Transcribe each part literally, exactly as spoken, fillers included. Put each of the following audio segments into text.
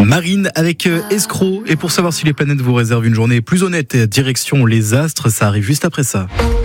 Marine avec euh, Escroc. Et pour savoir si les planètes vous réservent une journée plus honnête, direction les astres, ça arrive juste après ça.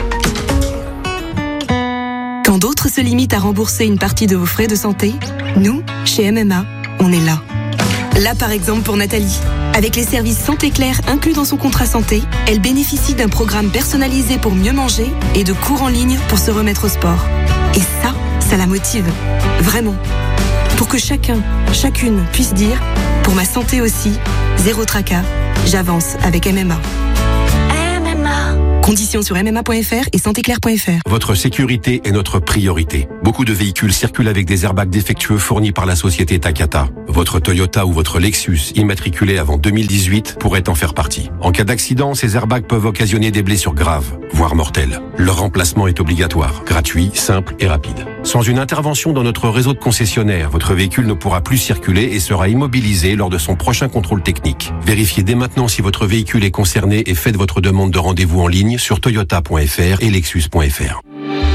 Quand d'autres se limitent à rembourser une partie de vos frais de santé, nous, chez M M A, on est là. Là par exemple pour Nathalie. Avec les services Santé Claire inclus dans son contrat santé, elle bénéficie d'un programme personnalisé pour mieux manger et de cours en ligne pour se remettre au sport. Et ça, ça la motive. Vraiment. Pour que chacun, chacune puisse dire, pour ma santé aussi, zéro tracas, j'avance avec M M A. M M A. Conditions sur m m a point f r et santé claire point f r. Votre sécurité est notre priorité. Beaucoup de véhicules circulent avec des airbags défectueux fournis par la société Takata. Votre Toyota ou votre Lexus, immatriculé avant deux mille dix-huit, pourrait en faire partie. En cas d'accident, ces airbags peuvent occasionner des blessures graves, voire mortelles. Leur remplacement est obligatoire, gratuit, simple et rapide. Sans une intervention dans notre réseau de concessionnaires, votre véhicule ne pourra plus circuler et sera immobilisé lors de son prochain contrôle technique. Vérifiez dès maintenant si votre véhicule est concerné et faites votre demande de rendez-vous en ligne sur toyota point f r et lexus point f r.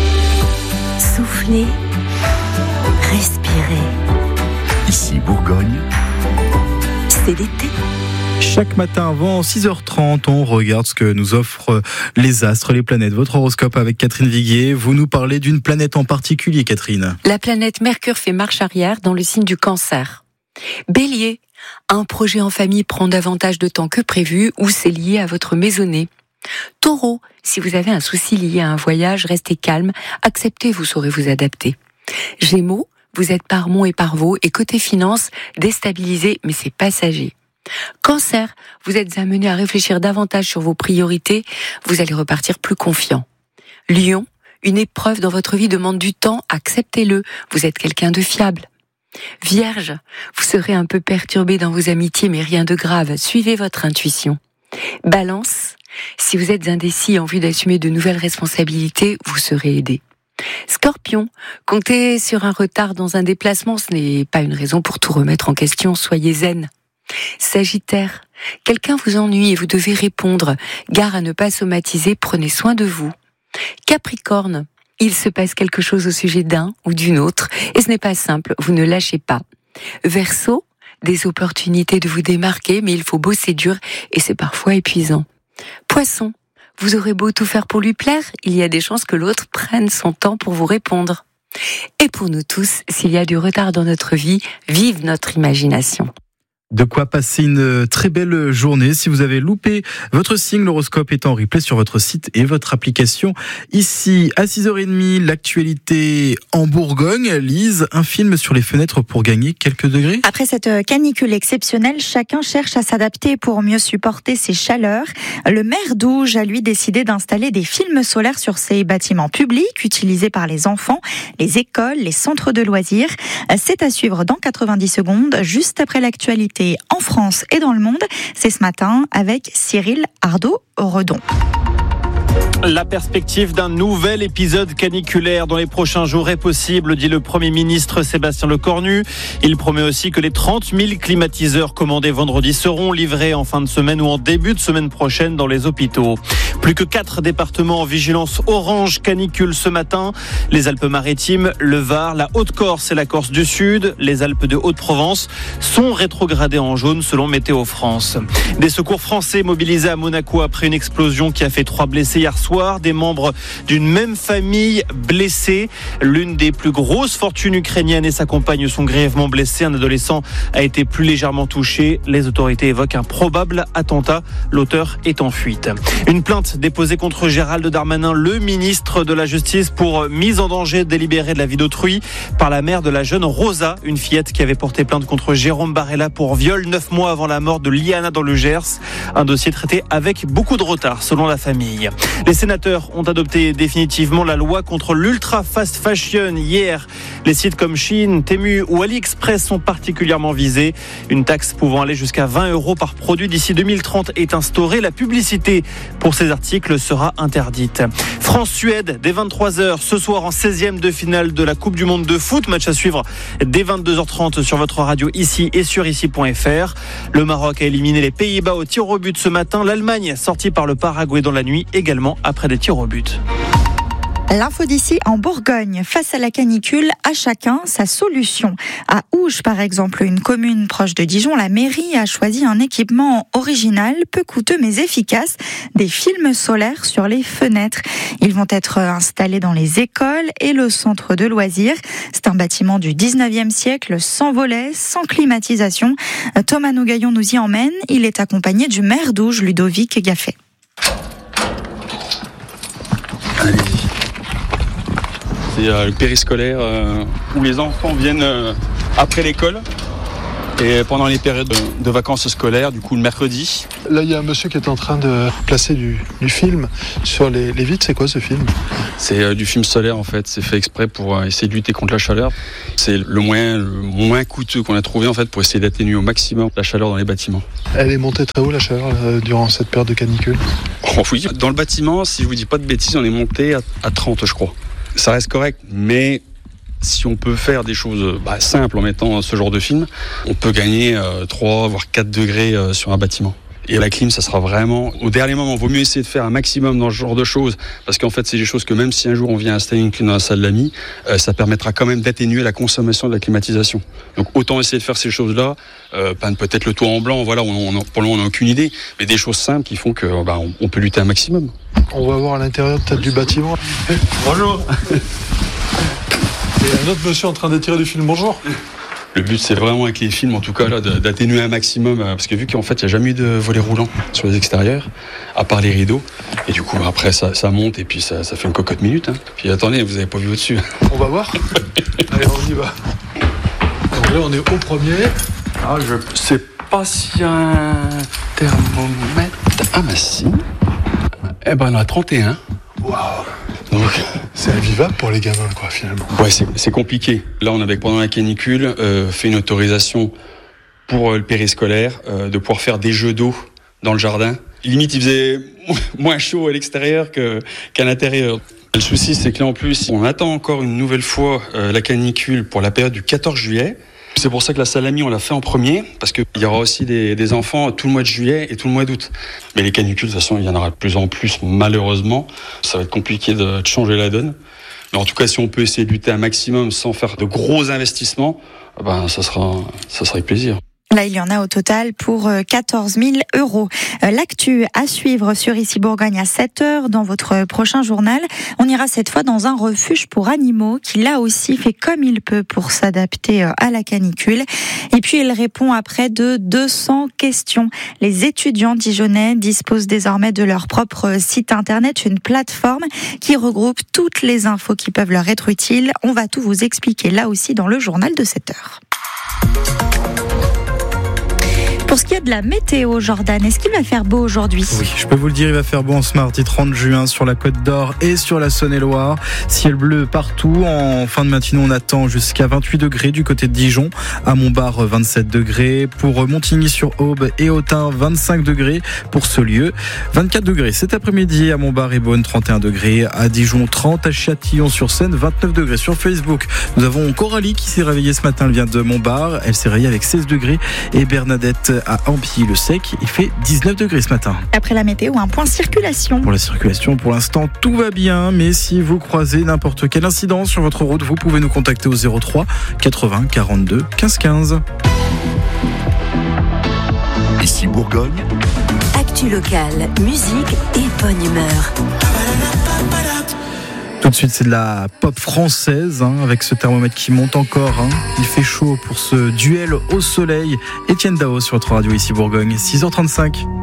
Soufflez, respirez. Ici Bourgogne, c'est l'été. Chaque matin avant six heures trente, on regarde ce que nous offrent les astres, les planètes. Votre horoscope avec Catherine Viguier. Vous nous parlez d'une planète en particulier, Catherine. La planète Mercure fait marche arrière dans le signe du Cancer. Bélier, un projet en famille prend davantage de temps que prévu ou c'est lié à votre maisonnée. Taureau, si vous avez un souci lié à un voyage, restez calme, acceptez, vous saurez vous adapter. Gémeaux, vous êtes par Mont et par Vaux et côté finance, déstabilisé mais c'est passager. Cancer, vous êtes amené à réfléchir davantage sur vos priorités, vous allez repartir plus confiant. Lion, une épreuve dans votre vie demande du temps, acceptez-le, vous êtes quelqu'un de fiable. Vierge, vous serez un peu perturbé dans vos amitiés mais rien de grave, suivez votre intuition. Balance, si vous êtes indécis en vue d'assumer de nouvelles responsabilités, vous serez aidé. Scorpion, comptez sur un retard dans un déplacement, ce n'est pas une raison pour tout remettre en question, soyez zen. Sagittaire, quelqu'un vous ennuie et vous devez répondre. Gare à ne pas somatiser, prenez soin de vous. Capricorne, il se passe quelque chose au sujet d'un ou d'une autre et ce n'est pas simple, vous ne lâchez pas. Verseau, des opportunités de vous démarquer, mais il faut bosser dur et c'est parfois épuisant. Poisson, vous aurez beau tout faire pour lui plaire, il y a des chances que l'autre prenne son temps pour vous répondre. Et pour nous tous, s'il y a du retard dans notre vie, vive notre imagination. De quoi passer une très belle journée. Si vous avez loupé votre signe, l'horoscope est en replay sur votre site et votre application. Ici, à six heures trente, l'actualité en Bourgogne. Lise, un film sur les fenêtres pour gagner quelques degrés. Après cette canicule exceptionnelle, chacun cherche à s'adapter pour mieux supporter ces chaleurs. Le maire d'Ouge a lui décidé d'installer des films solaires sur ses bâtiments publics, utilisés par les enfants, les écoles, les centres de loisirs. C'est à suivre dans quatre-vingt-dix secondes, juste après l'actualité en France et dans le monde. C'est ce matin avec Cyril Ardo-Redon. La perspective d'un nouvel épisode caniculaire dans les prochains jours est possible, dit le Premier ministre Sébastien Lecornu. Il promet aussi que les trente mille climatiseurs commandés vendredi seront livrés en fin de semaine ou en début de semaine prochaine dans les hôpitaux. Plus que quatre départements en vigilance orange canicule ce matin. Les Alpes-Maritimes, le Var, la Haute-Corse et la Corse du Sud, les Alpes de Haute-Provence sont rétrogradées en jaune selon Météo France. Des secours français mobilisés à Monaco après une explosion qui a fait trois blessés hier soir. Des membres d'une même famille blessés. L'une des plus grosses fortunes ukrainiennes et sa compagne sont grièvement blessées. Un adolescent a été plus légèrement touché. Les autorités évoquent un probable attentat. L'auteur est en fuite. Une plainte déposée contre Gérald Darmanin, le ministre de la Justice, pour mise en danger délibérée de la vie d'autrui par la mère de la jeune Rosa, une fillette qui avait porté plainte contre Jérôme Barella pour viol neuf mois avant la mort de Liana dans le Gers. Un dossier traité avec beaucoup de retard selon la famille. Les sénateurs ont adopté définitivement la loi contre l'ultra fast fashion hier. Les sites comme Shein, Temu ou AliExpress sont particulièrement visés. Une taxe pouvant aller jusqu'à vingt euros par produit d'ici deux mille trente est instaurée. La publicité pour ces articles sera interdite. France-Suède dès vingt-trois heures ce soir en seizième de finale de la Coupe du Monde de foot. Match à suivre dès vingt-deux heures trente sur votre radio ici et sur ici point f r. Le Maroc a éliminé les Pays-Bas au tir au but ce matin. L'Allemagne sortie par le Paraguay dans la nuit également après des tirs au but. L'info d'ici en Bourgogne. Face à la canicule, à chacun sa solution. À Ouge, par exemple, une commune proche de Dijon, la mairie a choisi un équipement original, peu coûteux mais efficace, des films solaires sur les fenêtres. Ils vont être installés dans les écoles et le centre de loisirs. C'est un bâtiment du dix-neuvième siècle, sans volets, sans climatisation. Thomas Nougaillon nous y emmène. Il est accompagné du maire d'Ouge, Ludovic Gaffet. Allez-y. C'est euh, le périscolaire euh, où les enfants viennent euh, après l'école et pendant les périodes de, de vacances scolaires, du coup le mercredi. Là, il y a un monsieur qui est en train de placer du, du film sur les, les vitres. C'est quoi ce film ? C'est euh, du film solaire en fait. C'est fait exprès pour euh, essayer de lutter contre la chaleur. C'est le moyen, le moins coûteux qu'on a trouvé en fait pour essayer d'atténuer au maximum la chaleur dans les bâtiments. Elle est montée très haut la chaleur euh, durant cette période de canicule ? Oh, oui. Dans le bâtiment, si je vous dis pas de bêtises, on est monté à, à trente je crois. Ça reste correct, mais si on peut faire des choses bah, simples en mettant ce genre de film, on peut gagner euh, trois voire quatre degrés euh, sur un bâtiment. Et la clim, ça sera vraiment au dernier moment. Il vaut mieux essayer de faire un maximum dans ce genre de choses, parce qu'en fait, c'est des choses que même si un jour on vient installer une clim dans la salle d'amis, euh, ça permettra quand même d'atténuer la consommation de la climatisation. Donc autant essayer de faire ces choses-là, euh, peut-être le toit en blanc, voilà, on, on, pour le moment on n'a aucune idée, mais des choses simples qui font que bah, on, on peut lutter un maximum. On va voir à l'intérieur peut-être du bâtiment. Bonjour. Et un autre monsieur en train d'étirer du film. Bonjour. Le but, c'est vraiment avec les films, en tout cas, là, d'atténuer un maximum, parce que vu qu'en fait, il n'y a jamais eu de volet roulant sur les extérieurs, à part les rideaux, et du coup, après, ça, ça monte, et puis ça, ça fait une cocotte minute. Hein. Puis attendez, vous n'avez pas vu au-dessus. On va voir. Allez, on y va. Donc là, on est au premier. Ah, je sais pas s'il y a un thermomètre. Ah, bah si. Eh ben, on a trente et un. Waouh. Donc, c'est invivable pour les gamins, quoi, finalement. Ouais, c'est, c'est compliqué. Là, on avait, pendant la canicule, euh, fait une autorisation pour euh, le périscolaire, euh, de pouvoir faire des jeux d'eau dans le jardin. Limite, il faisait moins chaud à l'extérieur que, qu'à l'intérieur. Le souci, c'est que là, en plus, on attend encore une nouvelle fois euh, la canicule pour la période du quatorze juillet. C'est pour ça que la salle d'amis, on l'a fait en premier, parce qu'il y aura aussi des, des enfants tout le mois de juillet et tout le mois d'août. Mais les canicules, de toute façon, il y en aura de plus en plus, malheureusement. Ça va être compliqué de, de changer la donne. Mais en tout cas, si on peut essayer de lutter un maximum sans faire de gros investissements, ben, ça sera, ça sera avec plaisir. Là, il y en a au total pour quatorze mille euros. L'actu à suivre sur Ici Bourgogne à sept heures dans votre prochain journal. On ira cette fois dans un refuge pour animaux qui, là aussi, fait comme il peut pour s'adapter à la canicule. Et puis, il répond à près de deux cents questions. Les étudiants dijonnais disposent désormais de leur propre site internet, une plateforme qui regroupe toutes les infos qui peuvent leur être utiles. On va tout vous expliquer là aussi dans le journal de sept heures. Pour ce qui est de la météo, Jordan, est-ce qu'il va faire beau aujourd'hui ? Oui, je peux vous le dire, il va faire beau en ce mardi trente juin sur la Côte d'Or et sur la Saône-et-Loire. Ciel bleu partout. En fin de matinée, on attend jusqu'à vingt-huit degrés du côté de Dijon. À Montbard, vingt-sept degrés. Pour Montigny-sur-Aube et Autun, vingt-cinq degrés pour ce lieu. vingt-quatre degrés cet après-midi à Montbard et Beaune, trente et un degrés. À Dijon, trente. À Châtillon-sur-Seine, vingt-neuf degrés. Sur Facebook, nous avons Coralie qui s'est réveillée ce matin. Elle vient de Montbard. Elle s'est réveillée avec seize degrés. Et Bernadette à Ambilly-le-Sec, il fait dix-neuf degrés ce matin. Après la météo, un point circulation. Pour la circulation, pour l'instant, tout va bien, mais si vous croisez n'importe quel incident sur votre route, vous pouvez nous contacter au zéro trois quatre-vingts quarante-deux quinze quinze. Ici Bourgogne. Actu locale, musique et bonne humeur. Tout de suite, c'est de la pop française, hein, avec ce thermomètre qui monte encore. Hein. Il fait chaud pour ce duel au soleil. Étienne Dao sur votre radio Ici Bourgogne, six heures trente-cinq.